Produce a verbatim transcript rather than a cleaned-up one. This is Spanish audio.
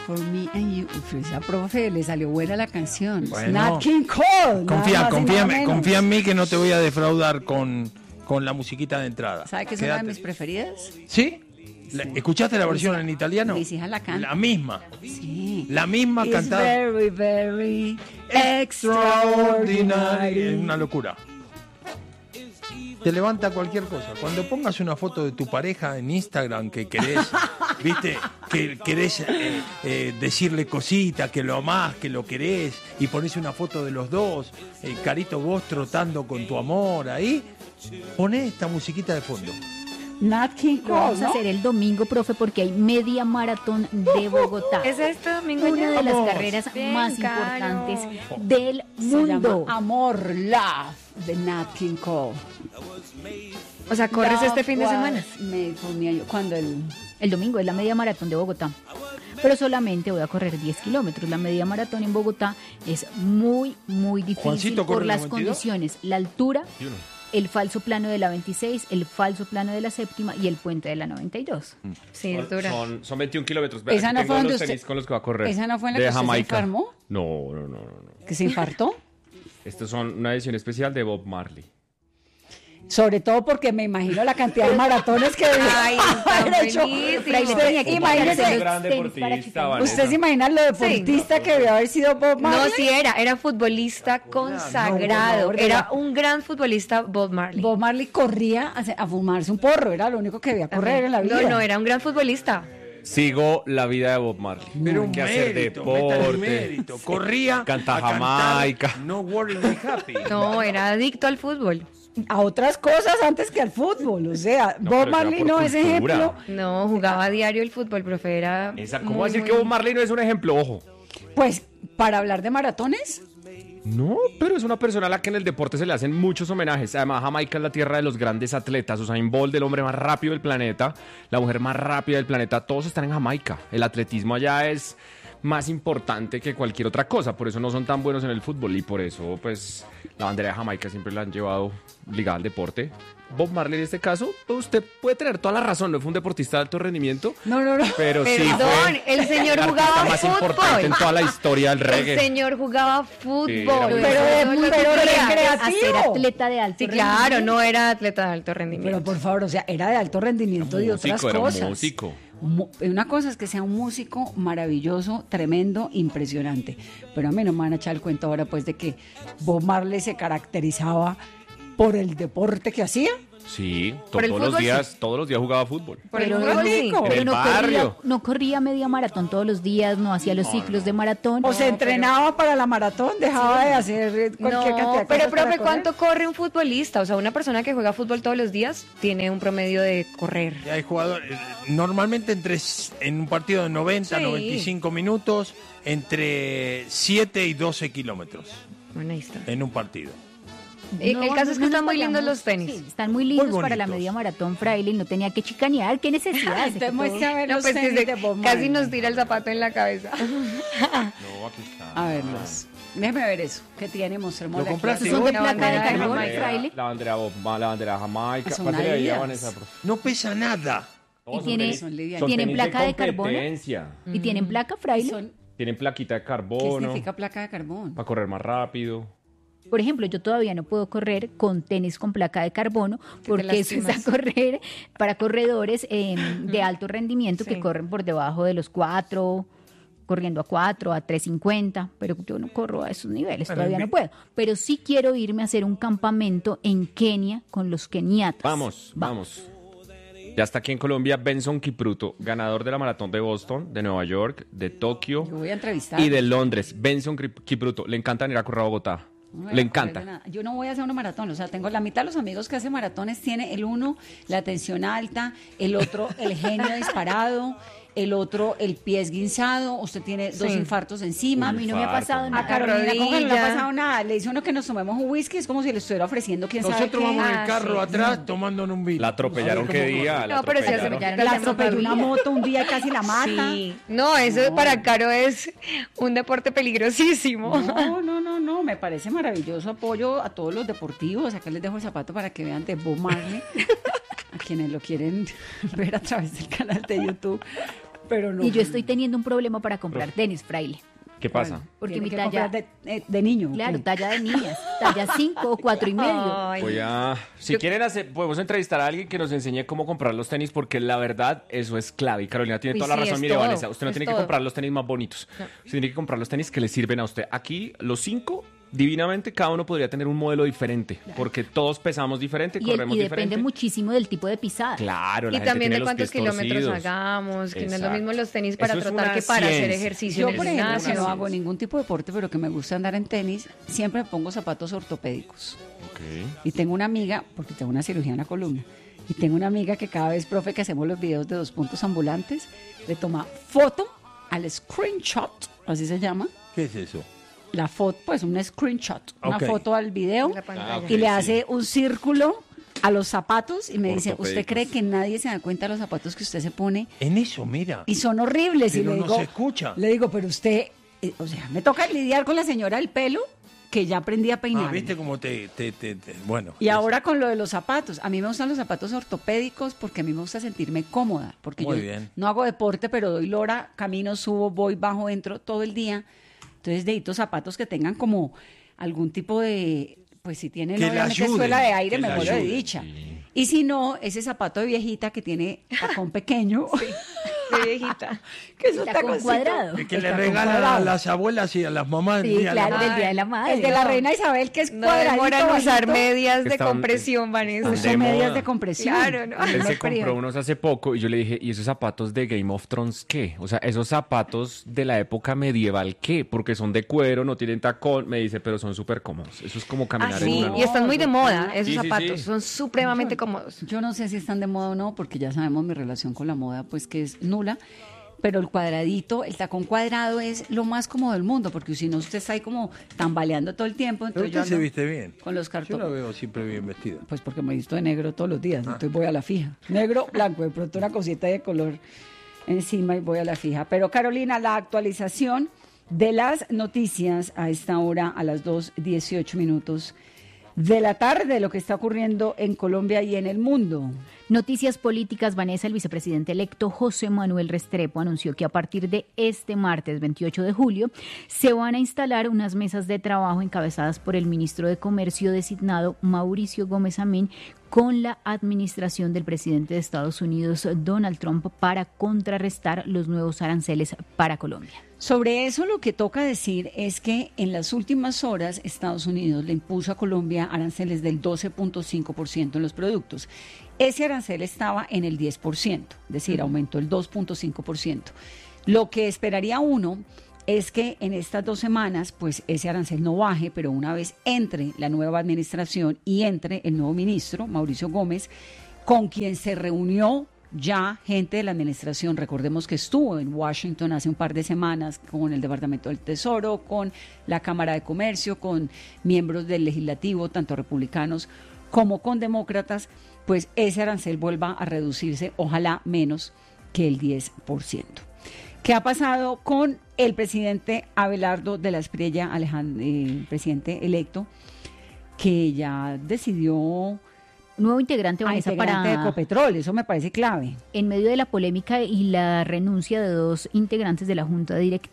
For Me and You. Uf, esa profe, le salió buena la canción. Bueno. Nat King Cole. Confía, confía, confía en mí que no te voy a defraudar con, con la musiquita de entrada. ¿Sabe que es una de mis preferidas? ¿Sí? La, ¿Escuchaste la versión en italiano? Mis hijas la cantan. La misma. Sí. La misma It's cantada. very, very extraordinary. Es una locura. Te levanta cualquier cosa. Cuando pongas una foto de tu pareja en Instagram que querés, viste, que querés eh, eh, decirle cositas, que lo amás, que lo querés, y pones una foto de los dos, eh, Carito, vos trotando con tu amor ahí, poné esta musiquita de fondo. Nat King Lo vamos Cole, a ¿no? hacer el domingo, profe, porque hay media maratón de Bogotá. ¿Es este domingo Una ya? de las Vamos. carreras Bien, más caro. importantes del Se mundo. llama Amor, Love, de Nat King Cole. O sea, ¿corres Love este fin de was semana? made for me. Cuando el... El domingo es la media maratón de Bogotá. Pero solamente voy a correr diez kilómetros. La media maratón en Bogotá es muy, muy difícil Juancito por corre las noventa y dos. condiciones. La altura, el falso plano de la veintiséis, el falso plano de la séptima y el puente de la noventa y dos. Sí, es dura. Son, son veintiún kilómetros. Esa Aquí no tengo fue donde los usted- tenis con los que va a correr. ¿Esa no fue en la de que usted se Jamaica. enfermó? No, no, no, no, no. ¿Que se infartó? Estos son una edición especial de Bob Marley. Sobre todo porque me imagino la cantidad de maratones que debió Ay, haber tan hecho. buenísimo. Fraile Usted- tenía que imagínese- quitarse los gran tenis para deportista, quitar- Vanessa. ¿Usted se imagina lo deportista que debió haber sido Bob No, Marley? sí era, era futbolista consagrado. no, no, Era no. un gran futbolista Bob Marley. Bob Marley corría a, a fumarse un porro, era lo único que debía correr en la vida. No, no, era un gran futbolista. Sigo la vida de Bob Marley. Pero Hay un que hacer mérito, métale deporte. mérito. Corría Canta a cantar Jamaica. No Worry Me Happy. No, era adicto al fútbol. A otras cosas antes que al fútbol, o sea, No, Bob pero Marley era no por es cultura. ejemplo. No, jugaba a diario el fútbol, profe, era Esa, ¿Cómo muy, decir muy- que Bob Marley no es un ejemplo? Ojo. Pues para hablar de maratones, No, pero es una persona a la que en el deporte se le hacen muchos homenajes. Además, Jamaica es la tierra de los grandes atletas. Usain Bolt, el hombre más rápido del planeta, la mujer más rápida del planeta, todos están en Jamaica. El atletismo allá es más importante que cualquier otra cosa. Por eso no son tan buenos en el fútbol y por eso, pues, la bandera de Jamaica siempre la han llevado ligada al deporte. Bob Marley en este caso, pues, usted puede tener toda la razón, no fue un deportista de alto rendimiento, no, no, no. pero sí Perdón, fue el señor artista jugaba más importante en fútbol. toda la historia del El reggae. señor jugaba fútbol. Sí, era muy Pero de- Eso lo pero de quería. recreativo. A ser atleta de alto Sí, claro, rendimiento. no era atleta de alto rendimiento. Pero por favor, o sea, era de alto rendimiento y otras músico, era un cosas. músico. Mu- Una cosa es que sea un músico maravilloso, tremendo, impresionante. Pero a mí no me van a echar el cuento ahora pues de que Bob Marley se caracterizaba por el deporte que hacía. Sí, Por el todos los fútbol, días, sí. todos los días jugaba fútbol. Por el Pero, fútbol, sí. rico. pero En el no, corría, barrio. no corría media maratón todos los días, no hacía los ciclos de maratón. O se entrenaba para la maratón, dejaba de hacer eh, cualquier cantidad No, de pero cosas para profe, correr. ¿cuánto corre un futbolista? O sea, una persona que juega fútbol todos los días tiene un promedio de correr. Hay jugadores, eh, normalmente entre, en un partido de noventa, Sí. noventa y cinco minutos, entre siete y doce kilómetros Bueno, ahí está. en un partido. Eh, No, el caso no, es que no están nos muy lindos vayamos- los tenis. sí, están muy lindos Muy para la bonitos. media maratón, Fraile, y no tenía que chicanear, qué necesidad. Entonces muestra a ver No, los pues que tenis se- de Bob casi Marley. nos tira el zapato en la cabeza. No, aquí está. A verlos. Déjeme ver eso. ¿Qué tiene? Mostrémosle ¿Lo aquí. compraste? Son de La placa de bandera de carbón, Jamaica. Fraile, La bandera Bob, la bandera Jamaica. Ah, son Pásale ahí a Adidas. Vanessa, profe. No pesa nada. No, y son tiene, tenis- son livianos. son tienen tenis placa de carbono. competencia. Y tienen placa, Fraile. Son- Tienen plaquita de ¿Qué carbono significa placa de carbón? para correr más rápido. Por ejemplo, yo todavía no puedo correr con tenis con placa de carbono te porque eso es a lastimas. correr para corredores eh, de alto rendimiento Sí. que corren por debajo de los cuatro, corriendo a cuatro, a tres cincuenta, pero yo no corro a esos niveles, Bueno, todavía en no vi- puedo. Pero sí quiero irme a hacer un campamento en Kenia con los keniatas. Vamos, vamos. Ya está aquí en Colombia Benson Kipruto, ganador de la maratón de Boston, de Nueva York, de Tokio Yo voy a entrevistar. y de Londres. Benson Kip- Kipruto, le encanta ir a correr a Bogotá. No voy a Le correr encanta. de nada. Yo no voy a hacer una maratón, o sea, tengo la mitad de los amigos que hacen maratones, tiene el uno la tensión alta, el otro el genio disparado, el otro el pie esguinzado, usted tiene dos Sí. infartos encima. A mí no me ha Infarto. pasado A nada. Carolina como que no le ha rodilla. pasado nada, le dice uno que nos tomemos un whisky, es como si le estuviera ofreciendo quién sabe Nosotros qué. vamos en Ah, el carro sí. atrás tomándonos un vino. La atropellaron A ver qué cómo día. corre. La No, pero sí atropellaron. atropellaron. La atropelló una moto un día y casi la mata. Sí. No, eso para Caro es un deporte peligrosísimo. No, no, no, no, me parece maravilloso. Apoyo a todos los deportivos. Acá les dejo el zapato para que vean de Bob Marley, a quienes lo quieren ver a través del canal de YouTube. Pero no. Y yo estoy teniendo un problema para comprar tenis, Fraile. ¿Qué pasa? Porque Tiene mi que talla, comprar de, eh, de niño. claro, ¿ok? talla de niñas, talla cinco o cuatro y medio. Ay, Voy a... Si quieren hacer, podemos entrevistar a alguien que nos enseñe cómo comprar los tenis, porque la verdad, eso es clave. Y Carolina tiene Uy, toda la sí, razón. es Mire, todo, Vanessa, usted no es tiene que todo. comprar los tenis más bonitos. Usted tiene que comprar los tenis que le sirven a usted. Aquí, los cinco, divinamente, cada uno podría tener un modelo diferente, porque todos pesamos diferente, Y, el- corremos y depende diferente. muchísimo del tipo de pisada. Claro, la Y gente también tiene de los cuántos pies kilómetros torcidos. hagamos, que no es lo Exacto. mismo los tenis para Eso es trotar una que para hacer ciencia. ejercicio Yo, en el por ejemplo, que gimnasio. no hago ningún tipo de deporte, pero que me gusta andar en tenis, siempre me pongo zapatos ortopédicos. Ok. Y tengo una amiga, porque tengo una cirugía en la columna, y tengo una amiga que cada vez, profe, que hacemos los videos de dos puntos ambulantes, le toma foto al screenshot, así se llama, ¿Qué es eso? la foto, pues un screenshot, una Ok. foto al video, La pantalla. Ah, ok. y le sí. hace un círculo a los zapatos y me dice, ¿usted Ortopédicos. cree que nadie se da cuenta de los zapatos que usted se pone? En eso, mira. Y son horribles. y Pero le no digo, se escucha. Le digo, pero usted, eh, o sea, me toca lidiar con la señora del pelo, que ya aprendí a peinar. Ah, ¿viste cómo te, te, te- te- bueno. Y es- ahora con lo de los zapatos, a mí me gustan los zapatos ortopédicos porque a mí me gusta sentirme cómoda, porque Muy yo bien. no hago deporte, pero doy lora, camino, subo, voy, bajo, entro todo el día. Entonces necesito zapatos que tengan como algún tipo de, pues si tienen Que le obviamente ayuden, suela de aire, que me le muero de ayuden, dicha. Y si no, ese zapato de viejita que tiene tacón pequeño, De viejita. que es un Tacón taconcito. cuadrado. Es que El le tacón regalan a cuadrado. las abuelas y a las mamás. el Sí, día de la claro, madre. del Día de la Madre. El de la reina Isabel, que es No cuadradito, demoran usar bajito. medias de Están- compresión, Vanessa. están Uso de medias moda. de compresión. Claro, ¿no? En el Él se mes periodo. compró unos hace poco y yo le dije, ¿y esos zapatos de Game of Thrones qué? O sea, esos zapatos de la época medieval ¿qué? Porque son de cuero, no tienen tacón. Me dice, pero son súper cómodos. Eso es como Ah, caminar en sí, una y están muy de moda esos Sí, sí, zapatos, sí. son supremamente cómodos. Yo no sé si están de moda o no, porque ya sabemos mi relación con la moda, pues que es nula. Pero el cuadradito, el tacón cuadrado es lo más cómodo del mundo, porque si no, usted está ahí como tambaleando todo el tiempo. Pero Entonces yo usted se ando viste bien. con los Yo cartones. la veo siempre bien vestida. Pues porque me visto de negro todos los días, Ah. entonces voy a la fija. Negro, blanco, de pronto una cosita de color encima y voy a la fija. Pero Carolina, la actualización de las noticias a esta hora, a las dos dieciocho minutos de la tarde, lo que está ocurriendo en Colombia y en el mundo. Noticias políticas. Vanessa, el vicepresidente electo José Manuel Restrepo anunció que a partir de este martes veintiocho de julio se van a instalar unas mesas de trabajo encabezadas por el ministro de Comercio designado Mauricio Gómez Amén con la administración del presidente de Estados Unidos Donald Trump para contrarrestar los nuevos aranceles para Colombia. Sobre eso lo que toca decir es que en las últimas horas Estados Unidos le impuso a Colombia aranceles del doce punto cinco por ciento en los productos. Ese arancel estaba en el diez por ciento, es decir, aumentó el dos punto cinco por ciento. Lo que esperaría uno es que en estas dos semanas pues ese arancel no baje, pero una vez entre la nueva administración y entre el nuevo ministro, Mauricio Gómez, con quien se reunió ya gente de la administración. Recordemos que estuvo en Washington hace un par de semanas con el Departamento del Tesoro, con la Cámara de Comercio, con miembros del legislativo, tanto republicanos como con demócratas, pues ese arancel vuelva a reducirse, ojalá menos que el diez por ciento. ¿Qué ha pasado con el presidente Abelardo de la Espriella, Alejandro, eh, presidente electo, que ya decidió Nuevo integrante, a Vanessa, integrante para... de Ecopetrol? Eso me parece clave. En medio de la polémica y la renuncia de dos integrantes de la Junta Directiva